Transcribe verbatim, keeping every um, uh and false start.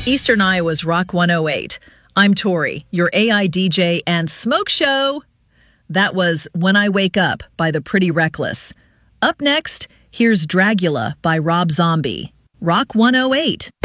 Eastern Iowa's Rock one oh eight. I'm Tori, your A I D J and smoke show. That was When I Wake Up by The Pretty Reckless. Up next, here's Dragula by Rob Zombie. Rock one oh eight.